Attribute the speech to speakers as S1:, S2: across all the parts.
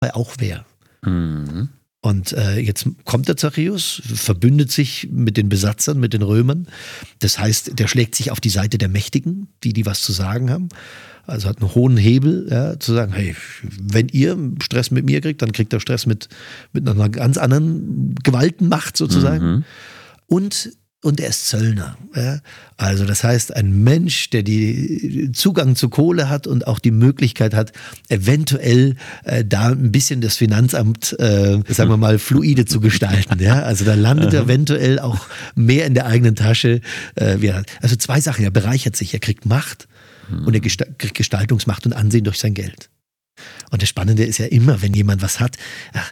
S1: auch wer.
S2: Mhm.
S1: Und jetzt kommt der Zachäus, verbündet sich mit den Besatzern, mit den Römern. Das heißt, der schlägt sich auf die Seite der Mächtigen, die was zu sagen haben. Also hat einen hohen Hebel, ja, zu sagen, hey, wenn ihr Stress mit mir kriegt, dann kriegt er Stress mit einer ganz anderen Gewaltenmacht sozusagen. Und er ist Zöllner. Ja? Also das heißt, ein Mensch, der die Zugang zu Kohle hat und auch die Möglichkeit hat, eventuell da ein bisschen das Finanzamt, sagen wir mal, fluide zu gestalten. Ja? Also da landet er eventuell auch mehr in der eigenen Tasche. Also zwei Sachen, er bereichert sich, er kriegt Macht und er kriegt Gestaltungsmacht und Ansehen durch sein Geld. Und das Spannende ist ja immer, wenn jemand was hat,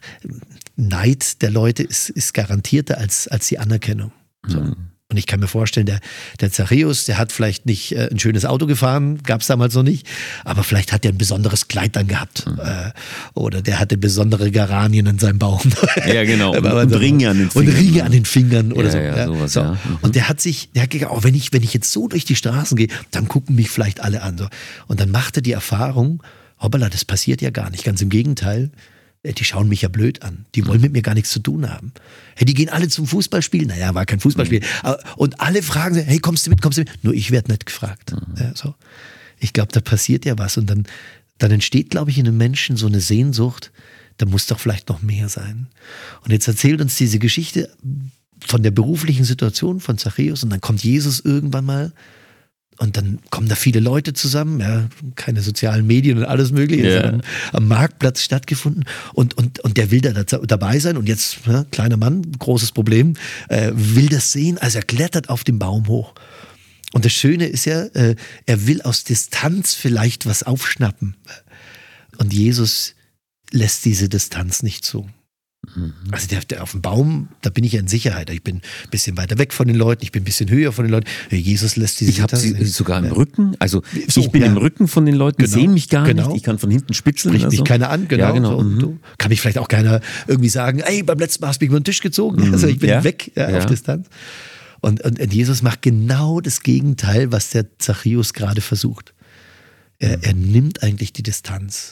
S1: Neid der Leute ist garantierter als die Anerkennung. So. Und ich kann mir vorstellen, der Zachäus, der hat vielleicht nicht ein schönes Auto gefahren, gab es damals noch nicht, aber vielleicht hat er ein besonderes Kleid dann gehabt. Oder der hatte besondere Geranien in seinem Baum.
S2: Ja, genau. Und Ringe an den Fingern.
S1: Und Ringe an den Fingern oder so.
S2: Ja, sowas,
S1: so.
S2: Ja.
S1: Und der hat gedacht, oh, wenn ich jetzt so durch die Straßen gehe, dann gucken mich vielleicht alle an. So. Und dann machte die Erfahrung, hoppala, das passiert ja gar nicht. Ganz im Gegenteil. Die schauen mich ja blöd an. Die wollen mit mir gar nichts zu tun haben. Hey, die gehen alle zum Fußballspiel. Naja, war kein Fußballspiel. Und alle fragen sie, hey, kommst du mit? Nur ich werde nicht gefragt. Ja, so. Ich glaube, da passiert ja was. Und dann entsteht, glaube ich, in einem Menschen so eine Sehnsucht, da muss doch vielleicht noch mehr sein. Und jetzt erzählt uns diese Geschichte von der beruflichen Situation von Zachäus und dann kommt Jesus irgendwann mal. Und dann kommen da viele Leute zusammen, ja, keine sozialen Medien und alles Mögliche.
S2: Yeah.
S1: Das hat am Marktplatz stattgefunden und der will da dabei sein und jetzt, ja, kleiner Mann, großes Problem, will das sehen, also er klettert auf den Baum hoch. Und das Schöne ist ja, er will aus Distanz vielleicht was aufschnappen. Und Jesus lässt diese Distanz nicht zu. Also der auf dem Baum, da bin ich ja in Sicherheit. Ich bin ein bisschen weiter weg von den Leuten, ich bin ein bisschen höher von den Leuten. Jesus lässt diese
S2: Ich habe sie sogar im
S1: Ja.
S2: Rücken, also
S1: So,
S2: ich bin
S1: ja.
S2: im Rücken von den Leuten, die
S1: Genau,
S2: sehen mich gar
S1: genau.
S2: nicht, ich kann von hinten spitzeln.
S1: Spricht
S2: oder
S1: mich
S2: so.
S1: keiner an, genau.
S2: Ja, genau.
S1: So, du, kann mich vielleicht auch keiner irgendwie sagen, ey, beim letzten Mal hast du mich über den Tisch gezogen. Also ich bin
S2: Ja.
S1: weg
S2: Ja.
S1: auf Distanz. Und Jesus macht genau das Gegenteil, was der Zachäus gerade versucht. Er nimmt eigentlich die Distanz.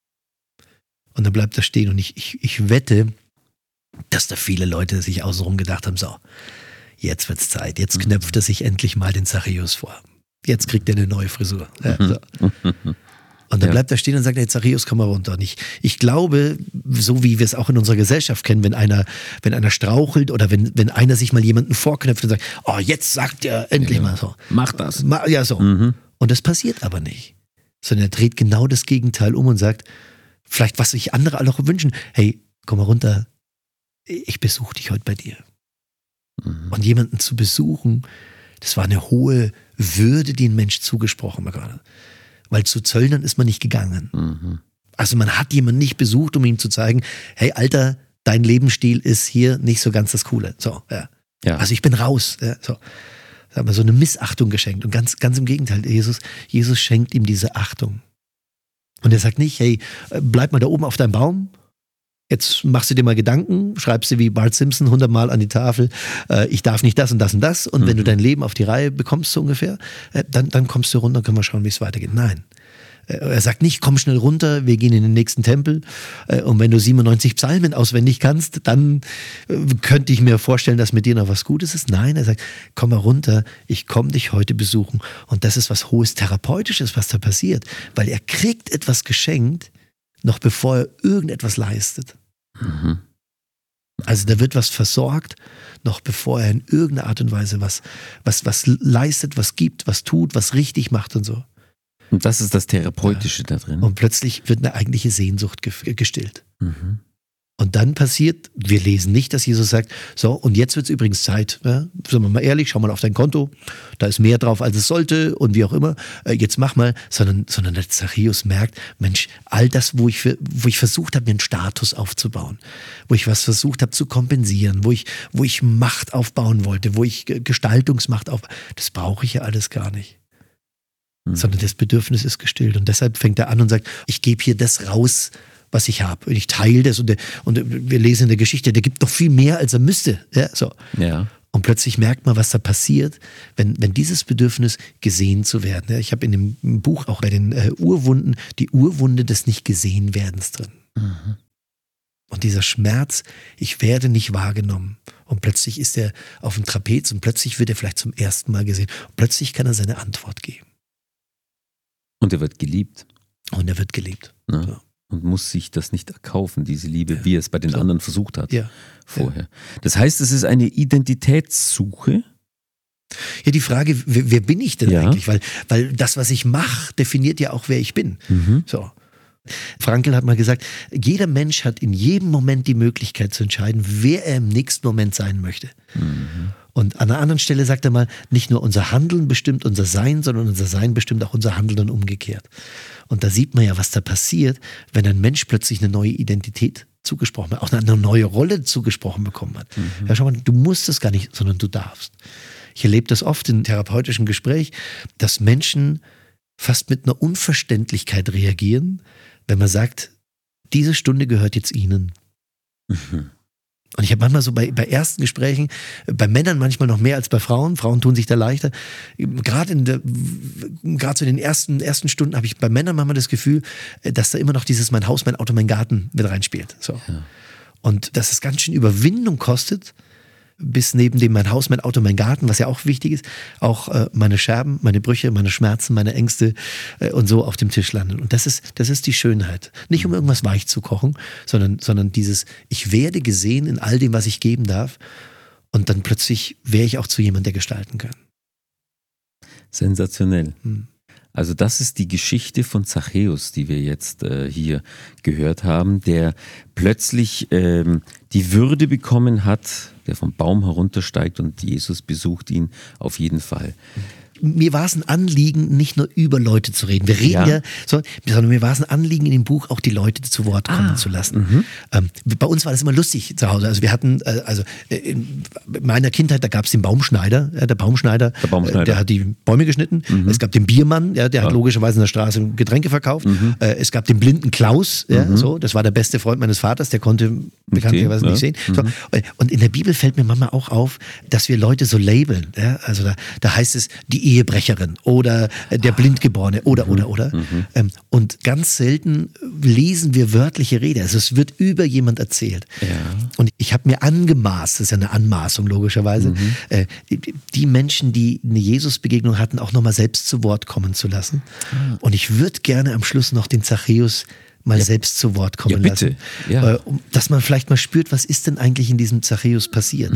S1: Und dann bleibt er stehen und ich wette, dass da viele Leute sich außenrum gedacht haben, so, jetzt wird's Zeit, jetzt knöpft er sich endlich mal den Zachäus vor. Jetzt kriegt er eine neue Frisur. Ja, so. Und dann bleibt er stehen und sagt, hey Zachäus, komm mal runter. Und ich glaube, so wie wir es auch in unserer Gesellschaft kennen, wenn einer strauchelt oder wenn einer sich mal jemanden vorknöpft und sagt, oh, jetzt sagt er endlich mal so.
S2: Mach das.
S1: Ja, so. Und das passiert aber nicht. Sondern er dreht genau das Gegenteil um und sagt, vielleicht was sich andere alle auch wünschen, hey, komm mal runter, ich besuche dich heute bei dir. Und jemanden zu besuchen, das war eine hohe Würde, die ein Mensch zugesprochen war gerade. Weil zu Zöllnern ist man nicht gegangen. Also man hat jemanden nicht besucht, um ihm zu zeigen, hey Alter, dein Lebensstil ist hier nicht so ganz das Coole. So, ja. Also ich bin raus. Ja, so. Da haben wir so eine Missachtung geschenkt. Und ganz im Gegenteil, Jesus schenkt ihm diese Achtung. Und er sagt nicht, hey, bleib mal da oben auf deinem Baum. Jetzt machst du dir mal Gedanken, schreibst du wie Bart Simpson 100-mal an die Tafel, ich darf nicht das und das und das. Und wenn du dein Leben auf die Reihe bekommst, so ungefähr, dann kommst du runter und können wir schauen, wie es weitergeht. Nein. Er sagt nicht, komm schnell runter, wir gehen in den nächsten Tempel. Und wenn du 97 Psalmen auswendig kannst, dann könnte ich mir vorstellen, dass mit dir noch was Gutes ist. Nein, er sagt, komm mal runter, ich komme dich heute besuchen. Und das ist was Hohes Therapeutisches, was da passiert. Weil er kriegt etwas geschenkt, noch bevor er irgendetwas leistet. Also da wird was versorgt, noch bevor er in irgendeiner Art und Weise was leistet, was gibt, was tut, was richtig macht und so.
S2: Und das ist das Therapeutische da drin.
S1: Und plötzlich wird eine eigentliche Sehnsucht gestillt. Und dann passiert, wir lesen nicht, dass Jesus sagt, so, und jetzt wird es übrigens Zeit, ja? Sagen wir mal ehrlich, schau mal auf dein Konto, da ist mehr drauf, als es sollte und wie auch immer, jetzt mach mal, sondern der Zachäus merkt, Mensch, all das, wo ich versucht habe, mir einen Status aufzubauen, wo ich was versucht habe zu kompensieren, wo ich Macht aufbauen wollte, wo ich Gestaltungsmacht das brauche ich ja alles gar nicht. Sondern das Bedürfnis ist gestillt und deshalb fängt er an und sagt, ich gebe hier das raus, was ich habe. Und ich teile das und wir lesen in der Geschichte, der gibt noch viel mehr, als er müsste. Ja, so.
S2: Ja.
S1: Und plötzlich merkt man, was da passiert, wenn dieses Bedürfnis gesehen zu werden. Ich habe in dem Buch auch bei den Urwunden die Urwunde des Nicht-Gesehen-Werdens drin. Und dieser Schmerz, ich werde nicht wahrgenommen. Und plötzlich ist er auf dem Trapez und plötzlich wird er vielleicht zum ersten Mal gesehen. Und plötzlich kann er seine Antwort geben.
S2: Und er wird geliebt.
S1: Und er wird geliebt.
S2: Ne?
S1: So.
S2: Und muss sich das nicht erkaufen, diese Liebe, wie er es bei den anderen versucht hat vorher. Das heißt, es ist eine Identitätssuche.
S1: Ja, die Frage, wer bin ich denn eigentlich? Weil das, was ich mache, definiert ja auch, wer ich bin. So. Frankl hat mal gesagt, jeder Mensch hat in jedem Moment die Möglichkeit zu entscheiden, wer er im nächsten Moment sein möchte. Und an einer anderen Stelle sagt er mal, nicht nur unser Handeln bestimmt unser Sein, sondern unser Sein bestimmt auch unser Handeln und umgekehrt. Und da sieht man ja, was da passiert, wenn ein Mensch plötzlich eine neue Identität zugesprochen hat, auch eine neue Rolle zugesprochen bekommen hat. Ja, schau mal, du musst es gar nicht, sondern du darfst. Ich erlebe das oft in therapeutischen Gesprächen, dass Menschen fast mit einer Unverständlichkeit reagieren, wenn man sagt, diese Stunde gehört jetzt ihnen. Und ich habe manchmal so bei ersten Gesprächen, bei Männern manchmal noch mehr als bei Frauen. Frauen tun sich da leichter. Gerade so in den ersten Stunden habe ich bei Männern manchmal das Gefühl, dass da immer noch dieses mein Haus, mein Auto, mein Garten mit reinspielt. So. Ja. Und dass es ganz schön Überwindung kostet, bis neben dem mein Haus, mein Auto, mein Garten, was ja auch wichtig ist, auch meine Scherben, meine Brüche, meine Schmerzen, meine Ängste und so auf dem Tisch landen. Und das ist die Schönheit. Nicht um irgendwas weich zu kochen, sondern dieses, ich werde gesehen in all dem, was ich geben darf, und dann plötzlich wäre ich auch zu jemandem, der gestalten kann.
S2: Sensationell. Also das ist die Geschichte von Zachäus, die wir jetzt hier gehört haben, der plötzlich die Würde bekommen hat, der vom Baum heruntersteigt und Jesus besucht ihn auf jeden Fall.
S1: Mir war es ein Anliegen, nicht nur über Leute zu reden. Wir reden sondern mir war es ein Anliegen, in dem Buch auch die Leute zu Wort kommen zu lassen. Bei uns war das immer lustig zu Hause. Also wir hatten, in meiner Kindheit, da gab es den Baumschneider. Der Baumschneider, der hat die Bäume geschnitten. Es gab den Biermann, der hat logischerweise in der Straße Getränke verkauft. Es gab den blinden Klaus, das war der beste Freund meines Vaters, der konnte bekanntlicherweise nicht sehen. So. Und in der Bibel fällt mir manchmal auch auf, dass wir Leute so labeln. Ja? Also da heißt es, die Ehebrecherin oder der Blindgeborene oder. Und ganz selten lesen wir wörtliche Rede. Also es wird über jemand erzählt. Ja. Und ich habe mir angemaßt, das ist ja eine Anmaßung logischerweise, die Menschen, die eine Jesus-Begegnung hatten, auch nochmal selbst zu Wort kommen zu lassen. Und ich würde gerne am Schluss noch den Zachäus mal selbst zu Wort kommen lassen. Ja. Dass man vielleicht mal spürt, was ist denn eigentlich in diesem Zachäus passiert.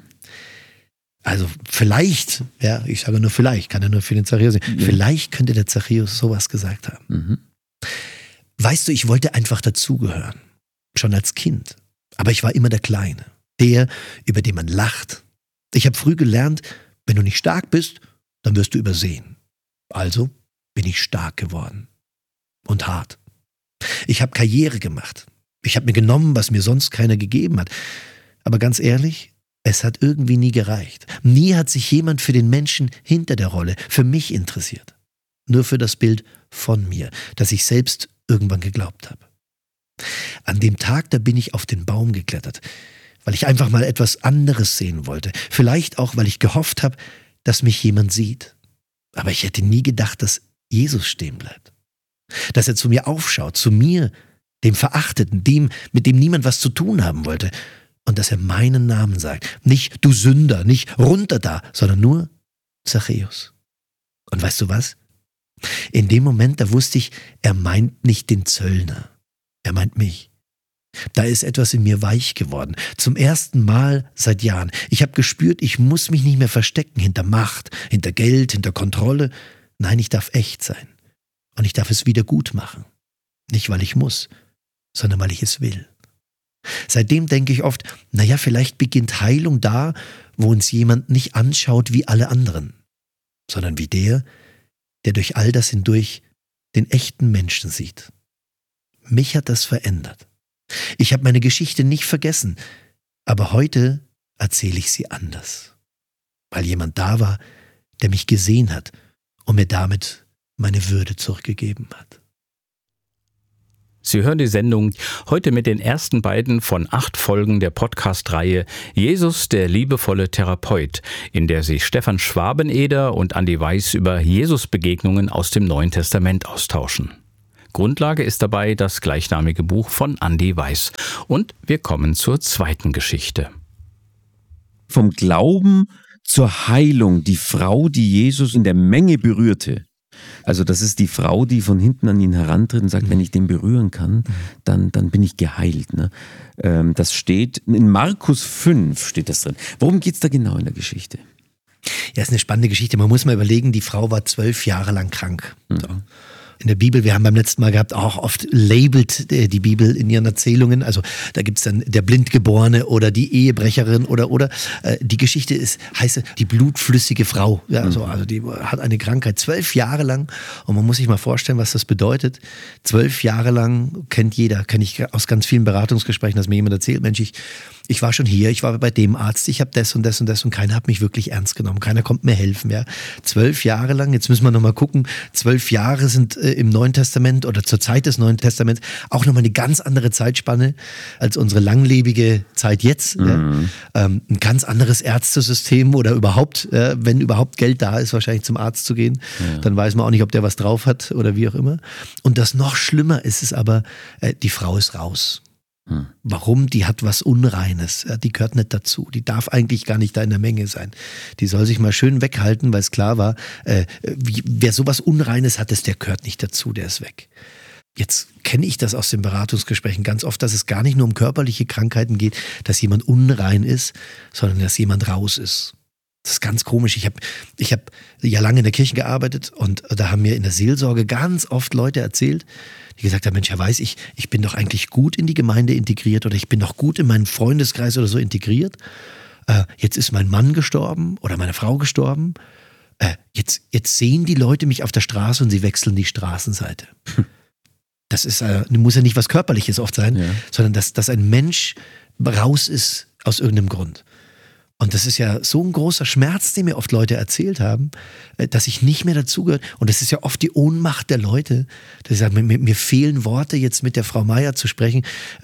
S1: Also vielleicht, ich sage nur vielleicht, kann ja nur für den Zachäus sein, vielleicht könnte der Zachäus sowas gesagt haben. Weißt du, ich wollte einfach dazugehören, schon als Kind. Aber ich war immer der Kleine, der, über den man lacht. Ich habe früh gelernt, wenn du nicht stark bist, dann wirst du übersehen. Also bin ich stark geworden und hart. Ich habe Karriere gemacht. Ich habe mir genommen, was mir sonst keiner gegeben hat. Aber ganz ehrlich, es hat irgendwie nie gereicht. Nie hat sich jemand für den Menschen hinter der Rolle, für mich interessiert. Nur für das Bild von mir, das ich selbst irgendwann geglaubt habe. An dem Tag, da bin ich auf den Baum geklettert, weil ich einfach mal etwas anderes sehen wollte. Vielleicht auch, weil ich gehofft habe, dass mich jemand sieht. Aber ich hätte nie gedacht, dass Jesus stehen bleibt. Dass er zu mir aufschaut, zu mir, dem Verachteten, dem, mit dem niemand was zu tun haben wollte. Und dass er meinen Namen sagt. Nicht du Sünder, nicht runter da, sondern nur Zachäus. Und weißt du was? In dem Moment, da wusste ich, er meint nicht den Zöllner. Er meint mich. Da ist etwas in mir weich geworden. Zum ersten Mal seit Jahren. Ich habe gespürt, ich muss mich nicht mehr verstecken hinter Macht, hinter Geld, hinter Kontrolle. Nein, ich darf echt sein. Und ich darf es wieder gut machen. Nicht, weil ich muss, sondern weil ich es will. Seitdem denke ich oft, vielleicht beginnt Heilung da, wo uns jemand nicht anschaut wie alle anderen, sondern wie der durch all das hindurch den echten Menschen sieht. Mich hat das verändert. Ich habe meine Geschichte nicht vergessen, aber heute erzähle ich sie anders, weil jemand da war, der mich gesehen hat und mir damit meine Würde zurückgegeben hat.
S3: Sie hören die Sendung heute mit den ersten beiden von 8 Folgen der Podcast-Reihe Jesus, der liebevolle Therapeut, in der sich Stefan Schwabeneder und Andi Weiß über Jesus-Begegnungen aus dem Neuen Testament austauschen. Grundlage ist dabei das gleichnamige Buch von Andi Weiß. Und wir kommen zur zweiten Geschichte.
S2: Vom Glauben zur Heilung, die Frau, die Jesus in der Menge berührte. Also das ist die Frau, die von hinten an ihn herantritt und sagt, wenn ich den berühren kann, dann bin ich geheilt. Ne? Das steht in Markus 5 steht das drin. Worum geht es da genau in der Geschichte?
S1: Ja, ist eine spannende Geschichte. Man muss mal überlegen, die Frau war 12 Jahre lang krank. So. In der Bibel, wir haben beim letzten Mal gehabt, auch oft labelt die Bibel in ihren Erzählungen. Also da gibt's dann der Blindgeborene oder die Ehebrecherin oder die Geschichte heißt die blutflüssige Frau. Ja, also die hat eine Krankheit 12 Jahre lang und man muss sich mal vorstellen, was das bedeutet. 12 Jahre lang kenne ich aus ganz vielen Beratungsgesprächen, dass mir jemand erzählt, Mensch, ich war schon hier, ich war bei dem Arzt, ich habe das und das und das und keiner hat mich wirklich ernst genommen, keiner kommt mir helfen. Ja. 12 Jahre lang, jetzt müssen wir nochmal gucken, 12 Jahre sind im Neuen Testament oder zur Zeit des Neuen Testaments auch nochmal eine ganz andere Zeitspanne als unsere langlebige Zeit jetzt. Ja. Ein ganz anderes Ärztesystem oder überhaupt, wenn überhaupt Geld da ist, wahrscheinlich zum Arzt zu gehen, dann weiß man auch nicht, ob der was drauf hat oder wie auch immer. Und das noch schlimmer ist es aber, die Frau ist raus. Warum? Die hat was Unreines. Die gehört nicht dazu. Die darf eigentlich gar nicht da in der Menge sein. Die soll sich mal schön weghalten, weil es klar war, wer sowas Unreines hat, der gehört nicht dazu, der ist weg. Jetzt kenne ich das aus den Beratungsgesprächen ganz oft, dass es gar nicht nur um körperliche Krankheiten geht, dass jemand unrein ist, sondern dass jemand raus ist. Das ist ganz komisch. Ich hab ja lange in der Kirche gearbeitet und da haben mir in der Seelsorge ganz oft Leute erzählt, die gesagt haben, Mensch, Herr Weiß, ich bin doch eigentlich gut in die Gemeinde integriert oder ich bin doch gut in meinen Freundeskreis oder so integriert. Jetzt ist mein Mann gestorben oder meine Frau gestorben. Jetzt sehen die Leute mich auf der Straße und sie wechseln die Straßenseite. Das muss ja nicht was Körperliches oft sein, sondern dass ein Mensch raus ist aus irgendeinem Grund. Und das ist ja so ein großer Schmerz, den mir oft Leute erzählt haben, dass ich nicht mehr dazugehöre. Und das ist ja oft die Ohnmacht der Leute. Die sagen, mir fehlen Worte, jetzt mit der Frau Meier zu sprechen,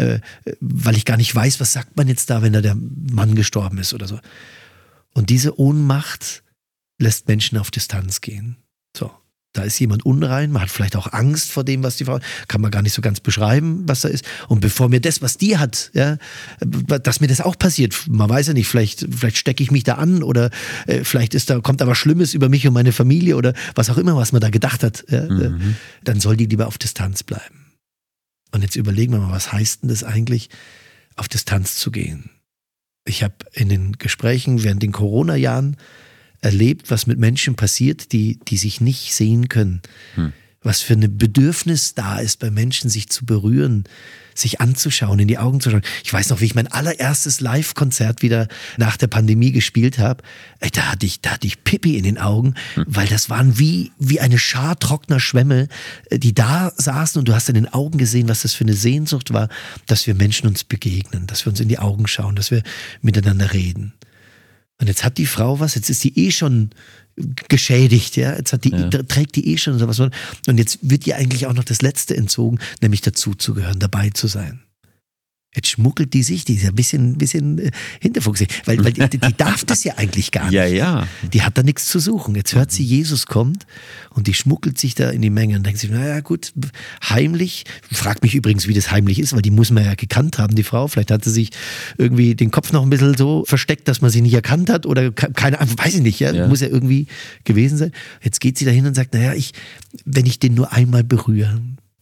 S1: weil ich gar nicht weiß, was sagt man jetzt da, wenn da der Mann gestorben ist oder so. Und diese Ohnmacht lässt Menschen auf Distanz gehen. So. Da ist jemand unrein, man hat vielleicht auch Angst vor dem, was die Frau, kann man gar nicht so ganz beschreiben, was da ist. Und bevor mir das, was die hat, ja, dass mir das auch passiert, man weiß ja nicht, vielleicht stecke ich mich da an oder vielleicht kommt da was Schlimmes über mich und meine Familie oder was auch immer, was man da gedacht hat, ja, dann soll die lieber auf Distanz bleiben. Und jetzt überlegen wir mal, was heißt denn das eigentlich, auf Distanz zu gehen? Ich habe in den Gesprächen während den Corona-Jahren erlebt, was mit Menschen passiert, die sich nicht sehen können. Was für ein Bedürfnis da ist bei Menschen, sich zu berühren, sich anzuschauen, in die Augen zu schauen. Ich weiß noch, wie ich mein allererstes Live-Konzert wieder nach der Pandemie gespielt habe. Da hatte ich Pipi in den Augen, weil das waren wie eine Schar trockener Schwämme, die da saßen und du hast in den Augen gesehen, was das für eine Sehnsucht war, dass wir Menschen uns begegnen, dass wir uns in die Augen schauen, dass wir miteinander reden. Und jetzt hat die Frau was, jetzt ist die schon geschädigt, ja, trägt die schon sowas. Und jetzt wird ihr eigentlich auch noch das Letzte entzogen, nämlich dazuzugehören, dabei zu sein. Jetzt schmuggelt die sich, die ist ja ein bisschen hinterfuchsig, weil die darf das ja eigentlich gar nicht.
S2: Ja.
S1: Die hat da nichts zu suchen. Jetzt hört sie, Jesus kommt und die schmuggelt sich da in die Menge und denkt sich, naja gut, heimlich, fragt mich übrigens, wie das heimlich ist, weil die muss man ja gekannt haben, die Frau. Vielleicht hat sie sich irgendwie den Kopf noch ein bisschen so versteckt, dass man sie nicht erkannt hat oder keine Ahnung, weiß ich nicht, ja, muss ja irgendwie gewesen sein. Jetzt geht sie dahin und sagt, naja, wenn ich den nur einmal berühre,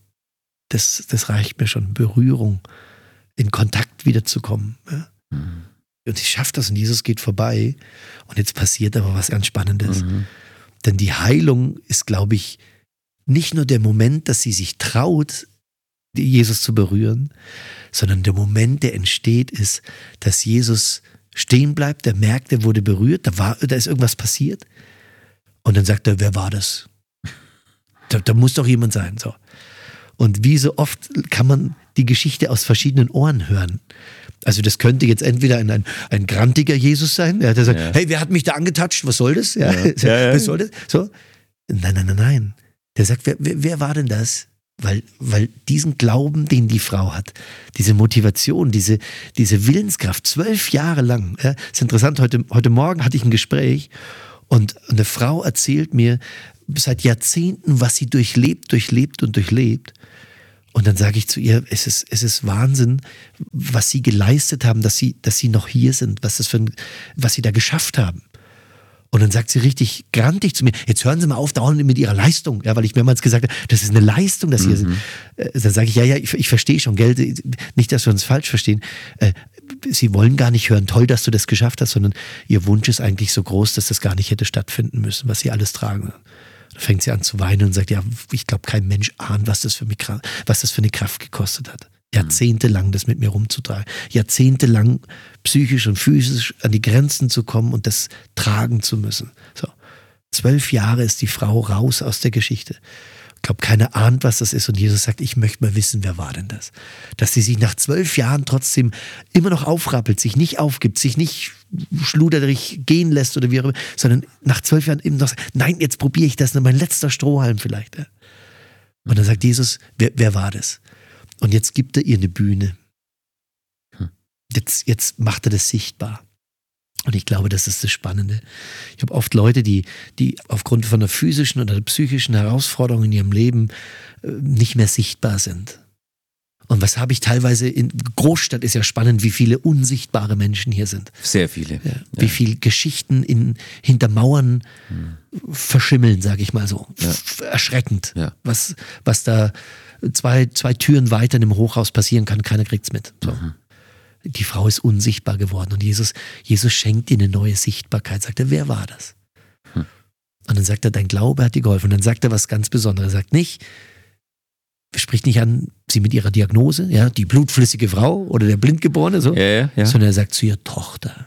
S1: das reicht mir schon, Berührung. In Kontakt wiederzukommen. Ja? Und ich schaffe das und Jesus geht vorbei und jetzt passiert aber was ganz Spannendes. Denn die Heilung ist, glaube ich, nicht nur der Moment, dass sie sich traut, Jesus zu berühren, sondern der Moment, der entsteht, ist, dass Jesus stehen bleibt, der merkt, er wurde berührt, da ist irgendwas passiert und dann sagt er, wer war das? Da muss doch jemand sein. So. Und wie so oft kann man die Geschichte aus verschiedenen Ohren hören. Also das könnte jetzt entweder ein grantiger Jesus sein, der sagt, hey, wer hat mich da angetatscht, was soll das? Was soll das? So? Nein. Der sagt, wer war denn das? Weil diesen Glauben, den die Frau hat, diese Motivation, diese Willenskraft, 12 Jahre lang. Ja, ist interessant, heute Morgen hatte ich ein Gespräch Und eine Frau erzählt mir seit Jahrzehnten, was sie durchlebt. Und dann sage ich zu ihr, es ist Wahnsinn, was sie geleistet haben, dass sie noch hier sind, was sie da geschafft haben. Und dann sagt sie richtig grantig zu mir, jetzt hören Sie mal auf, dauernd mit Ihrer Leistung. Ja, weil ich mehrmals gesagt habe, das ist eine Leistung, dass Sie hier sind. Dann sage ich, ja, ich verstehe schon, gell? Nicht, dass wir uns falsch verstehen. Sie wollen gar nicht hören, toll, dass du das geschafft hast, sondern Ihr Wunsch ist eigentlich so groß, dass das gar nicht hätte stattfinden müssen, was Sie alles tragen. Dann fängt sie an zu weinen und sagt, ja, ich glaube, kein Mensch ahnt, was das für eine Kraft gekostet hat. Jahrzehntelang das mit mir rumzutragen. Jahrzehntelang psychisch und physisch an die Grenzen zu kommen und das tragen zu müssen. So. 12 Jahre ist die Frau raus aus der Geschichte. Ich glaube, keiner ahnt, was das ist. Und Jesus sagt, ich möchte mal wissen, wer war denn das? Dass sie sich nach 12 Jahren trotzdem immer noch aufrappelt, sich nicht aufgibt, sich nicht schluderig gehen lässt oder wie auch immer, sondern nach 12 Jahren eben noch sagt, nein, jetzt probiere ich das, mein letzter Strohhalm vielleicht. Ja. Und dann sagt Jesus, wer war das? Und jetzt gibt er ihr eine Bühne. Jetzt macht er das sichtbar. Und ich glaube, das ist das Spannende. Ich habe oft Leute, die aufgrund von einer physischen oder einer psychischen Herausforderung in ihrem Leben nicht mehr sichtbar sind. Und was habe ich teilweise in Großstadt, ist ja spannend, wie viele unsichtbare Menschen hier sind.
S2: Sehr viele.
S1: Ja, wie viele Geschichten hinter Mauern verschimmeln, sage ich mal so. Ja. Erschreckend. Ja. Was da zwei Türen weiter in einem Hochhaus passieren kann, keiner kriegt's mit. So. Die Frau ist unsichtbar geworden und Jesus schenkt ihr eine neue Sichtbarkeit. Sagt er, wer war das? Und dann sagt er, dein Glaube hat dir geholfen. Und dann sagt er was ganz Besonderes. Er sagt nicht, spricht nicht an sie mit ihrer Diagnose, ja, die blutflüssige Frau oder der Blindgeborene, so, sondern er sagt zu ihr, Tochter.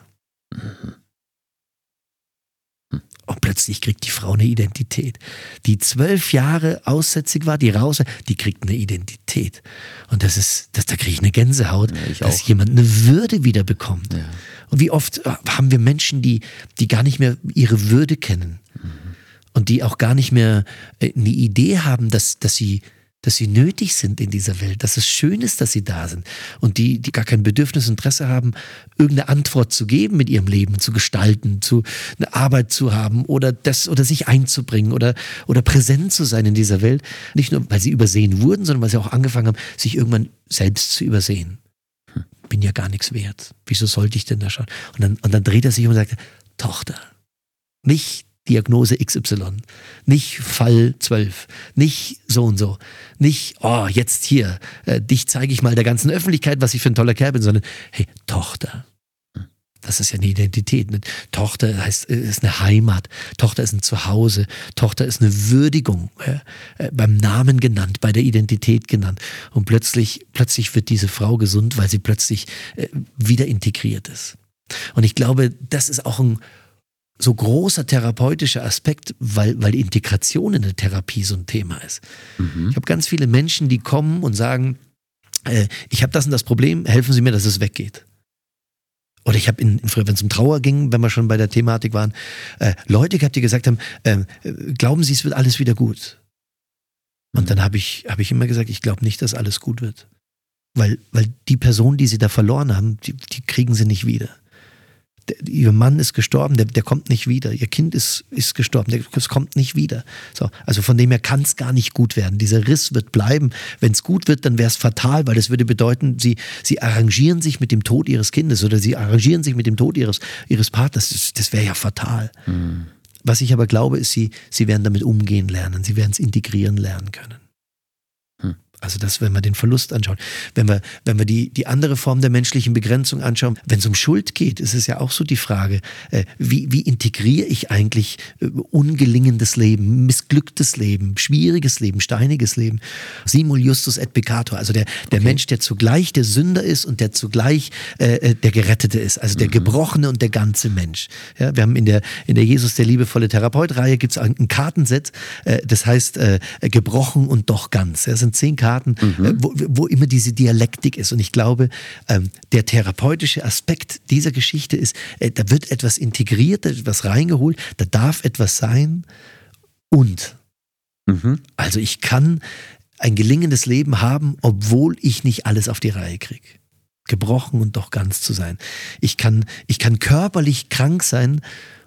S1: Und plötzlich kriegt die Frau eine Identität. Die 12 Jahre aussätzig war, die kriegt eine Identität. Und da kriege ich eine Gänsehaut, dass jemand eine Würde wieder bekommt. Ja. Und wie oft haben wir Menschen, die gar nicht mehr ihre Würde kennen und die auch gar nicht mehr eine Idee haben, dass sie nötig sind in dieser Welt, dass es schön ist, dass sie da sind und die gar kein Bedürfnis, Interesse haben, irgendeine Antwort zu geben mit ihrem Leben, zu gestalten, eine Arbeit zu haben oder sich einzubringen oder präsent zu sein in dieser Welt. Nicht nur, weil sie übersehen wurden, sondern weil sie auch angefangen haben, sich irgendwann selbst zu übersehen. Bin ja gar nichts wert. Wieso sollte ich denn da schauen? Und dann dreht er sich um und sagt, Tochter, nicht Diagnose XY, nicht Fall 12, nicht so und so, nicht, jetzt hier, dich zeige ich mal der ganzen Öffentlichkeit, was ich für ein toller Kerl bin, sondern, hey, Tochter. Das ist ja eine Identität. Eine Tochter ist eine Heimat, Tochter ist ein Zuhause, Tochter ist eine Würdigung, beim Namen genannt, bei der Identität genannt. Und plötzlich wird diese Frau gesund, weil sie plötzlich wieder integriert ist. Und ich glaube, das ist auch ein so großer therapeutischer Aspekt, weil Integration in der Therapie so ein Thema ist. Ich habe ganz viele Menschen, die kommen und sagen, ich habe das und das Problem, helfen Sie mir, dass es weggeht. Oder ich habe früher, wenn es um Trauer ging, wenn wir schon bei der Thematik waren, Leute gehabt, die gesagt haben, glauben Sie, es wird alles wieder gut? Und dann habe ich immer gesagt, ich glaube nicht, dass alles gut wird. Weil die Person, die Sie da verloren haben, die kriegen Sie nicht wieder. Ihr Mann ist gestorben, der kommt nicht wieder. Ihr Kind ist gestorben, das kommt nicht wieder. So, also von dem her kann es gar nicht gut werden. Dieser Riss wird bleiben. Wenn es gut wird, dann wäre es fatal, weil das würde bedeuten, sie arrangieren sich mit dem Tod ihres Kindes oder sie arrangieren sich mit dem Tod ihres Partners. Das wäre ja fatal. Was ich aber glaube, ist, sie werden damit umgehen lernen. Sie werden es integrieren lernen können. Also das, wenn wir den Verlust anschauen. Wenn wir die andere Form der menschlichen Begrenzung anschauen, wenn es um Schuld geht, ist es ja auch so die Frage, wie integriere ich eigentlich ungelingendes Leben, missglücktes Leben, schwieriges Leben, steiniges Leben. Simul justus et peccator, also der Mensch, der zugleich der Sünder ist und der zugleich der Gerettete ist, also der Gebrochene und der ganze Mensch. Ja, wir haben in der Jesus, der liebevolle Therapeut-Reihe gibt es ein Kartenset, das heißt gebrochen und doch ganz. Das sind 10 Karten, wo immer diese Dialektik ist. Und ich glaube, der therapeutische Aspekt dieser Geschichte ist, da wird etwas integriert, da wird etwas reingeholt, da darf etwas sein und. Also ich kann ein gelingendes Leben haben, obwohl ich nicht alles auf die Reihe kriege. Gebrochen und doch ganz zu sein. Ich kann körperlich krank sein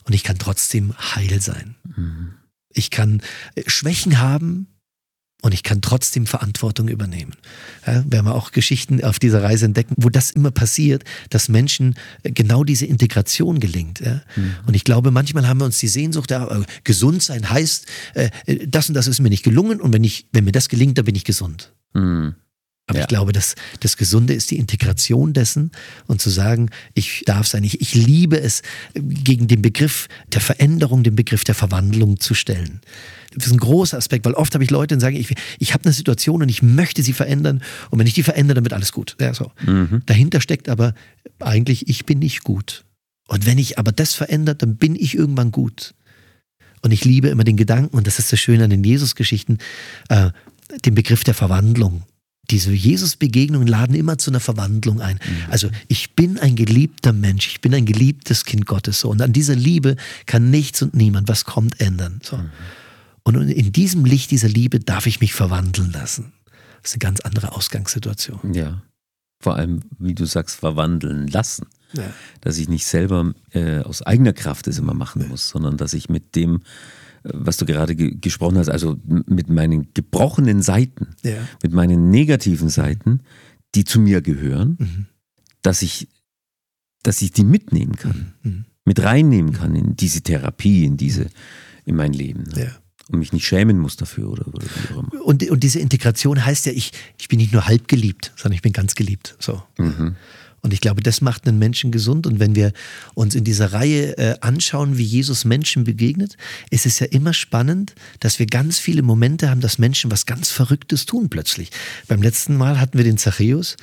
S1: und ich kann trotzdem heil sein. Ich kann Schwächen haben und ich kann trotzdem Verantwortung übernehmen. Ja, wir haben auch Geschichten auf dieser Reise entdecken, wo das immer passiert, dass Menschen genau diese Integration gelingt. Ja. Und ich glaube, manchmal haben wir uns die Sehnsucht, gesund sein heißt, das und das ist mir nicht gelungen und wenn mir das gelingt, dann bin ich gesund. Aber ich glaube, dass das Gesunde ist die Integration dessen und zu sagen, ich darf sein. Ich liebe es, gegen den Begriff der Veränderung, den Begriff der Verwandlung zu stellen. Das ist ein großer Aspekt, weil oft habe ich Leute, die sagen, ich habe eine Situation und ich möchte sie verändern und wenn ich die verändere, dann wird alles gut. Ja, so. Dahinter steckt aber eigentlich, ich bin nicht gut. Und wenn ich aber das verändert, dann bin ich irgendwann gut. Und ich liebe immer den Gedanken, und das ist das Schöne an den Jesus-Geschichten, den Begriff der Verwandlung. Diese Jesus-Begegnungen laden immer zu einer Verwandlung ein. Also ich bin ein geliebter Mensch, ich bin ein geliebtes Kind Gottes. So. Und an dieser Liebe kann nichts und niemand, was kommt, ändern. So. Und in diesem Licht dieser Liebe darf ich mich verwandeln lassen. Das ist eine ganz andere Ausgangssituation.
S2: Ja, vor allem, wie du sagst, verwandeln lassen.
S1: Ja.
S2: Dass ich nicht selber aus eigener Kraft es immer machen muss, sondern dass ich mit dem, was du gerade gesprochen hast, also mit meinen gebrochenen Seiten, mit meinen negativen Seiten, die zu mir gehören, dass ich die mitnehmen kann, mit reinnehmen kann in diese Therapie, in mein Leben. Ne? Ja. Und mich nicht schämen muss dafür oder wie auch immer.
S1: Und diese Integration heißt ja, ich bin nicht nur halb geliebt, sondern ich bin ganz geliebt. So. Und ich glaube, das macht einen Menschen gesund. Und wenn wir uns in dieser Reihe anschauen, wie Jesus Menschen begegnet, ist es ja immer spannend, dass wir ganz viele Momente haben, dass Menschen was ganz Verrücktes tun plötzlich. Beim letzten Mal hatten wir den Zachäus,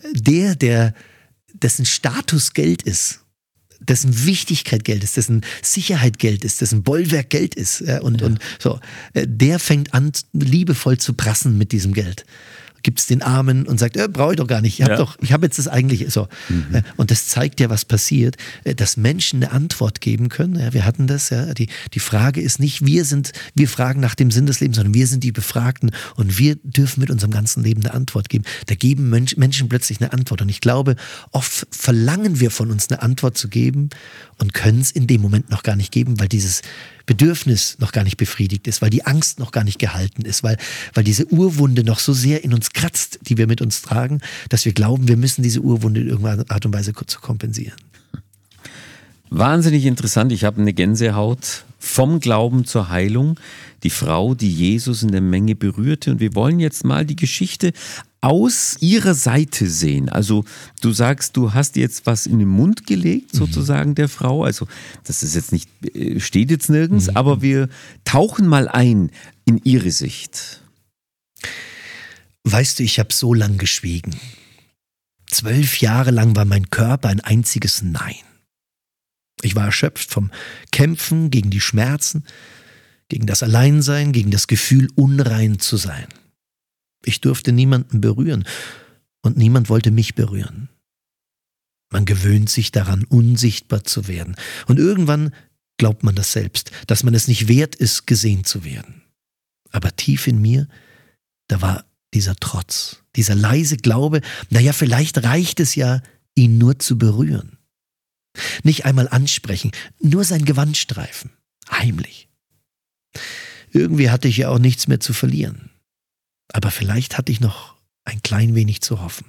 S1: dessen Status Geld ist, dessen Wichtigkeit Geld ist, dessen Sicherheit Geld ist, dessen Bollwerk Geld ist. Ja, und so, der fängt an, liebevoll zu prassen mit diesem Geld. Gibt es den Armen und sagt, brauche ich doch gar nicht, ich habe jetzt das Eigentliche. So. Und das zeigt ja, was passiert, dass Menschen eine Antwort geben können. Ja, wir hatten das, ja. Die Frage ist nicht, wir fragen nach dem Sinn des Lebens, sondern wir sind die Befragten und wir dürfen mit unserem ganzen Leben eine Antwort geben. Da geben Menschen plötzlich eine Antwort. Und ich glaube, oft verlangen wir von uns eine Antwort zu geben und können es in dem Moment noch gar nicht geben, weil dieses Bedürfnis noch gar nicht befriedigt ist, weil die Angst noch gar nicht gehalten ist, weil diese Urwunde noch so sehr in uns kratzt, die wir mit uns tragen, dass wir glauben, wir müssen diese Urwunde in irgendeiner Art und Weise zu kompensieren.
S2: Wahnsinnig interessant. Ich habe eine Gänsehaut. Vom Glauben zur Heilung. Die Frau, die Jesus in der Menge berührte. Und wir wollen jetzt mal die Geschichte aus ihrer Seite sehen. Also du sagst, du hast jetzt was in den Mund gelegt, sozusagen der Frau. Also das ist jetzt nicht, steht jetzt nirgends, aber wir tauchen mal ein in ihre Sicht.
S1: Weißt du, ich habe so lang geschwiegen. 12 Jahre lang war mein Körper ein einziges Nein. Ich war erschöpft vom Kämpfen gegen die Schmerzen, gegen das Alleinsein, gegen das Gefühl, unrein zu sein. Ich durfte niemanden berühren und niemand wollte mich berühren. Man gewöhnt sich daran, unsichtbar zu werden. Und irgendwann glaubt man das selbst, dass man es nicht wert ist, gesehen zu werden. Aber tief in mir, da war dieser Trotz, dieser leise Glaube, naja, vielleicht reicht es ja, ihn nur zu berühren. Nicht einmal ansprechen, nur sein Gewand streifen, heimlich. Irgendwie hatte ich ja auch nichts mehr zu verlieren. Aber vielleicht hatte ich noch ein klein wenig zu hoffen.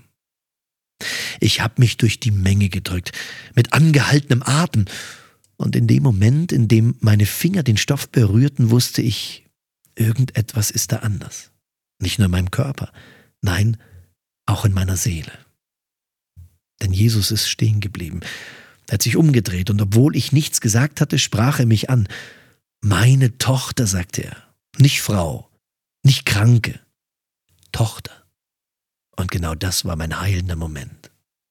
S1: Ich habe mich durch die Menge gedrückt, mit angehaltenem Atem. Und in dem Moment, in dem meine Finger den Stoff berührten, wusste ich, irgendetwas ist da anders. Nicht nur in meinem Körper, nein, auch in meiner Seele. Denn Jesus ist stehen geblieben. Er hat sich umgedreht und obwohl ich nichts gesagt hatte, sprach er mich an. Meine Tochter, sagte er. Nicht Frau, nicht Kranke, Tochter. Und genau das war mein heilender Moment.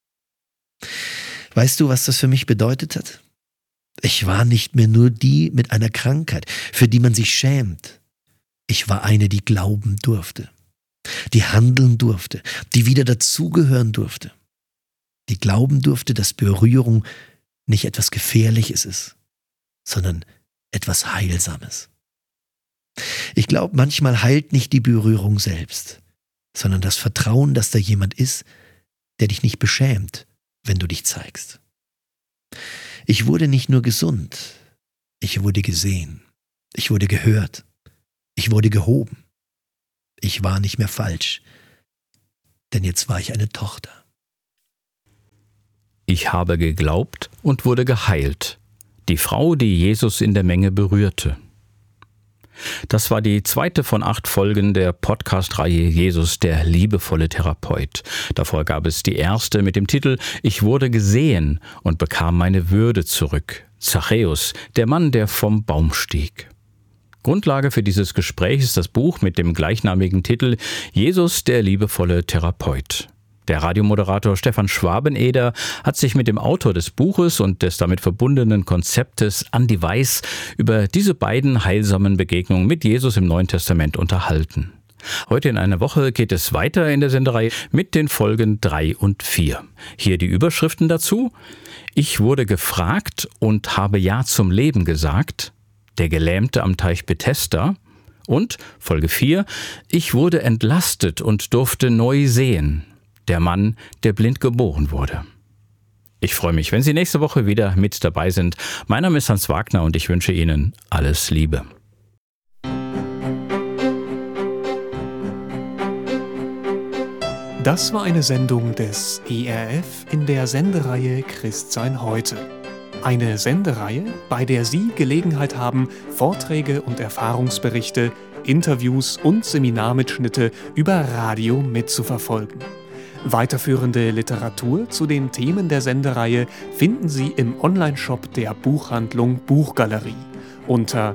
S1: Weißt du, was das für mich bedeutet hat? Ich war nicht mehr nur die mit einer Krankheit, für die man sich schämt. Ich war eine, die glauben durfte, die handeln durfte, die wieder dazugehören durfte. Die glauben durfte, dass Berührung nicht etwas Gefährliches ist, sondern etwas Heilsames. Ich glaube, manchmal heilt nicht die Berührung selbst, sondern das Vertrauen, dass da jemand ist, der dich nicht beschämt, wenn du dich zeigst. Ich wurde nicht nur gesund, Ich wurde gesehen. Ich wurde gehört. Ich wurde gehoben. Ich war nicht mehr falsch, denn jetzt war ich eine Tochter.
S3: Ich habe geglaubt und wurde geheilt. Die Frau, die Jesus in der Menge berührte. Das war die zweite von 8 Folgen der Podcast-Reihe Jesus, der liebevolle Therapeut. Davor gab es die erste mit dem Titel Ich wurde gesehen und bekam meine Würde zurück. Zachäus, der Mann, der vom Baum stieg. Grundlage für dieses Gespräch ist das Buch mit dem gleichnamigen Titel Jesus, der liebevolle Therapeut. Der Radiomoderator Stefan Schwabeneder hat sich mit dem Autor des Buches und des damit verbundenen Konzeptes Andi Weiß über diese beiden heilsamen Begegnungen mit Jesus im Neuen Testament unterhalten. Heute in einer Woche geht es weiter in der Sendereihe mit den Folgen 3 und 4. Hier die Überschriften dazu. Ich wurde gefragt und habe Ja zum Leben gesagt. Der Gelähmte am Teich Bethesda. Und Folge 4. Ich wurde entlastet und durfte neu sehen. Der Mann, der blind geboren wurde. Ich freue mich, wenn Sie nächste Woche wieder mit dabei sind. Mein Name ist Hans Wagner und ich wünsche Ihnen alles Liebe.
S4: Das war eine Sendung des ERF in der Sendereihe Christsein heute. Eine Sendereihe, bei der Sie Gelegenheit haben, Vorträge und Erfahrungsberichte, Interviews und Seminarmitschnitte über Radio mitzuverfolgen. Weiterführende Literatur zu den Themen der Sendereihe finden Sie im Onlineshop der Buchhandlung Buchgalerie unter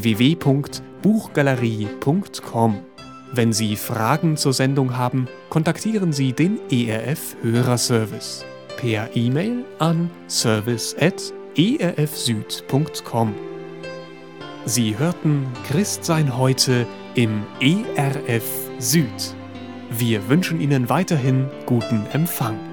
S4: www.buchgalerie.com. Wenn Sie Fragen zur Sendung haben, kontaktieren Sie den ERF Hörerservice per E-Mail an service@erfsüd.com. Sie hörten Christsein heute im ERF Süd. Wir wünschen Ihnen weiterhin guten Empfang.